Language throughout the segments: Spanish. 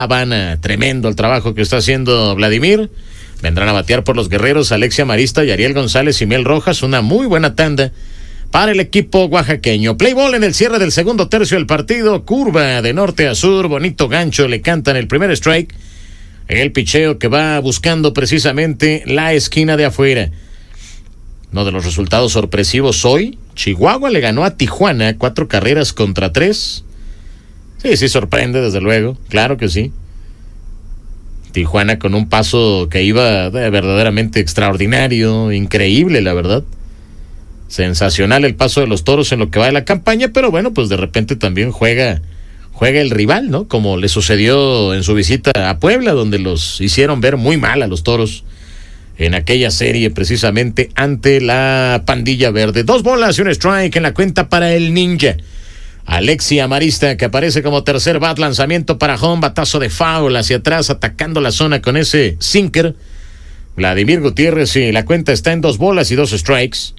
Habana. Tremendo el trabajo que está haciendo Vladimir. Vendrán a batear por los guerreros Alexia Marista, Yariel González y Mel Rojas. Una muy buena tanda para el equipo oaxaqueño. Play ball en el cierre del segundo tercio del partido. Curva de norte a sur. Bonito gancho. Le cantan el primer strike. El picheo que va buscando precisamente la esquina de afuera. Uno de los resultados sorpresivos hoy. Chihuahua le ganó a Tijuana 4-3. Sí, sorprende desde luego. Claro que sí. Tijuana con un paso que iba verdaderamente extraordinario, increíble, la verdad. Sensacional el paso de los Toros en lo que va de la campaña, pero bueno, pues de repente también juega el rival, ¿no? Como le sucedió en su visita a Puebla, donde los hicieron ver muy mal a los Toros en aquella serie, precisamente ante la Pandilla Verde. 2 bolas y un strike en la cuenta para el Ninja. Alexia Marista, que aparece como tercer bat, lanzamiento para home, batazo de foul hacia atrás, atacando la zona con ese sinker. Vladimir Gutiérrez, y la cuenta está en 2 bolas y 2 strikes.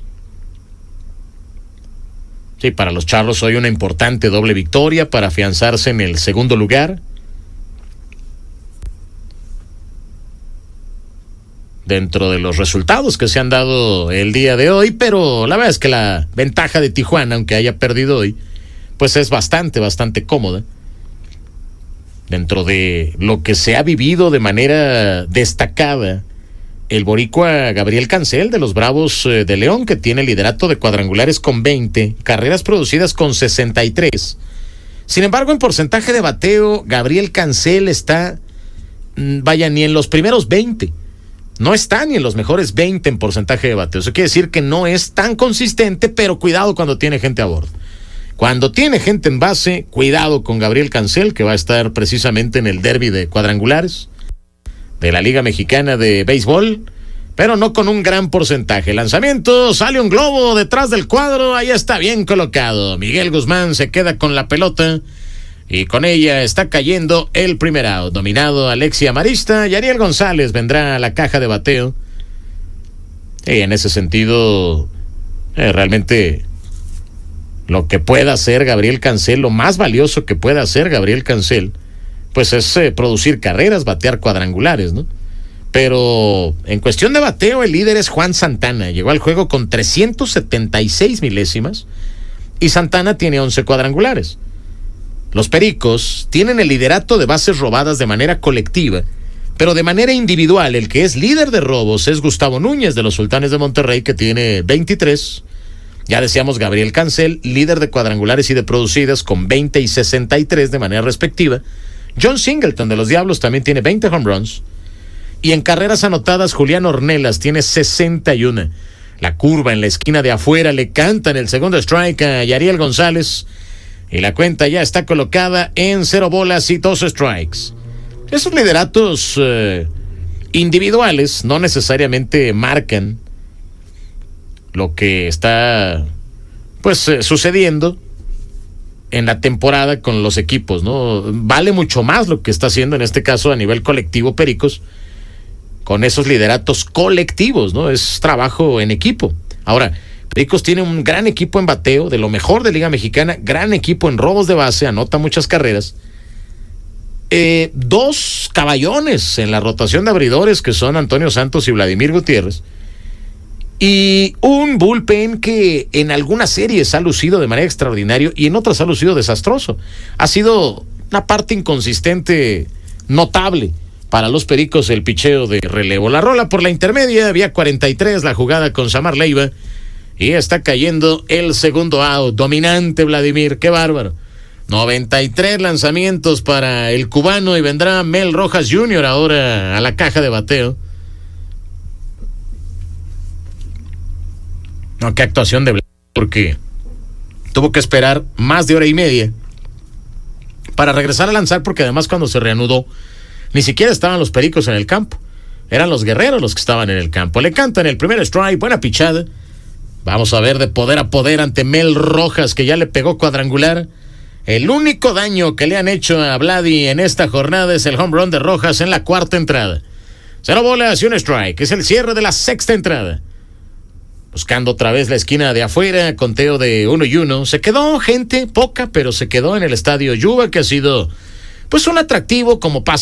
Sí, para los Charros hoy una importante doble victoria para afianzarse en el segundo lugar. Dentro de los resultados que se han dado el día de hoy, pero la verdad es que la ventaja de Tijuana, aunque haya perdido hoy, pues es bastante cómoda. Dentro de lo que se ha vivido de manera destacada, el boricua Gabriel Cancel de los Bravos de León, que tiene liderato de cuadrangulares con 20, carreras producidas con 63. Sin embargo, en porcentaje de bateo, Gabriel Cancel está, ni en los primeros 20. No está ni en los mejores 20 en porcentaje de bateo. Eso quiere decir que no es tan consistente, pero cuidado cuando tiene gente a bordo. Cuando tiene gente en base, cuidado con Gabriel Cancel, que va a estar precisamente en el derbi de cuadrangulares de la Liga Mexicana de Béisbol, pero no con un gran porcentaje. Lanzamiento, sale un globo detrás del cuadro, ahí está bien colocado. Miguel Guzmán se queda con la pelota y con ella está cayendo el primer out. Dominado Alexia Marista, y Ariel González vendrá a la caja de bateo. Y en ese sentido, realmente lo que pueda hacer Gabriel Cancel, lo más valioso que pueda hacer Gabriel Cancel, pues es producir carreras, batear cuadrangulares, ¿no? Pero en cuestión de bateo, el líder es Juan Santana. Llegó al juego con 376 milésimas y Santana tiene 11 cuadrangulares. Los Pericos tienen el liderato de bases robadas de manera colectiva, pero de manera individual, el que es líder de robos es Gustavo Núñez de los Sultanes de Monterrey, que tiene 23. Ya decíamos Gabriel Cancel, líder de cuadrangulares y de producidas con 20 y 63 de manera respectiva. John Singleton de los Diablos también tiene 20 home runs. Y en carreras anotadas, Julián Ornelas tiene 61. La curva en la esquina de afuera le canta en el segundo strike a Yariel González. Y la cuenta ya está colocada en 0 bolas y 2 strikes. Esos lideratos individuales no necesariamente marcan lo que está sucediendo en la temporada con los equipos, ¿no? Vale mucho más lo que está haciendo en este caso a nivel colectivo Pericos con esos lideratos colectivos, ¿no? Es trabajo en equipo. Ahora, Pericos tiene un gran equipo en bateo, de lo mejor de Liga Mexicana, gran equipo en robos de base, anota muchas carreras. 2 caballones en la rotación de abridores, que son Antonio Santos y Vladimir Gutiérrez. Y un bullpen que en algunas series ha lucido de manera extraordinaria y en otras ha lucido desastroso. Ha sido una parte inconsistente notable para los Pericos el picheo de relevo. La rola por la intermedia, vía 43, la jugada con Samar Leiva. Y está cayendo el segundo out. Dominante Vladimir, qué bárbaro. 93 lanzamientos para el cubano y vendrá Mel Rojas Jr. ahora a la caja de bateo. No, qué actuación de Blanco, porque tuvo que esperar más de hora y media para regresar a lanzar, porque además cuando se reanudó ni siquiera estaban los Pericos en el campo, eran los Guerreros los que estaban en el campo. Le cantan el primer strike, buena pichada. Vamos a ver de poder a poder ante Mel Rojas, que ya le pegó cuadrangular. El único daño que le han hecho a Vladi en esta jornada es el home run de Rojas en la cuarta entrada. 0 bolas y un strike, es el cierre de la sexta entrada. Buscando otra vez la esquina de afuera, conteo de 1-1. Se quedó gente, poca, pero se quedó en el estadio Yuba, que ha sido pues un atractivo como pasa